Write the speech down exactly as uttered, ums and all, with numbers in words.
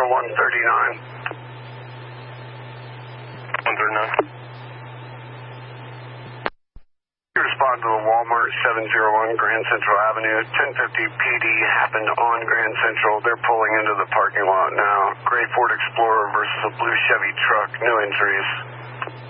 one thirty-nine. one thirty-nine. You respond to the Walmart seven oh one Grand Central Avenue. ten fifty P D happened on Grand Central. They're pulling into the parking lot now. Gray Ford Explorer versus a blue Chevy truck. No injuries.